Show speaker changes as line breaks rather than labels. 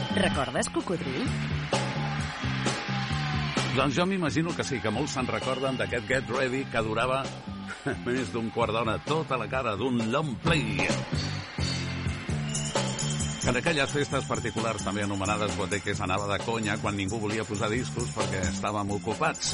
Recordes Cocodril?
Doncs jo m'imagino que sí, que molts se'n recorden d'aquest Get Ready que durava més d'un quart d'hora, tota la cara d'un long play. En aquelles festes particulars també anomenades boteques anava de conya quan ningú volia posar discos perquè estàvem ocupats.